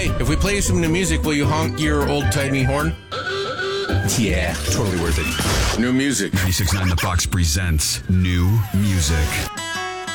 Hey, if we play some new music, will you honk your old-timey horn? Yeah, totally worth it. New music. 96.9 The Fox presents new music.